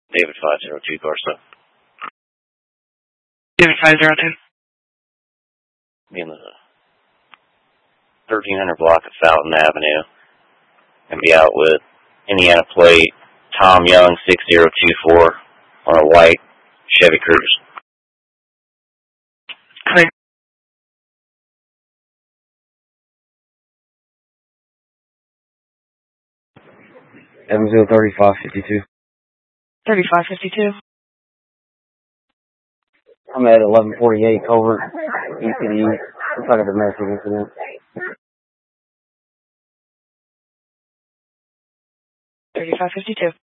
David 502 Garza. David 502. Be in the 1300 block of Fountain Avenue. And be out with Indiana plate Tom Young 6024 on a white Chevy Cruze. Clear. Evansville 3552. 3552. I'm at 1148 Culver, ECD. Looks like a domestic incident. 3552.